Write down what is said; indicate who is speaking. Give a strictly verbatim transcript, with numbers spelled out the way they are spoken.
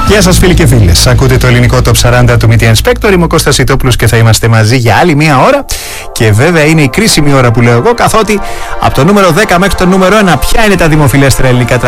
Speaker 1: Γεια σας φίλοι και φίλες. Ακούτε το ελληνικό Top σαράντα του Media Inspector. Είμαι ο Κώστας Σιτόπουλος και θα είμαστε μαζί για άλλη μία ώρα. Και βέβαια είναι η κρίσιμη ώρα που λέω εγώ, καθότι από το νούμερο δέκα μέχρι το νούμερο ένα ποια είναι τα δημοφιλέστερα ελληνικά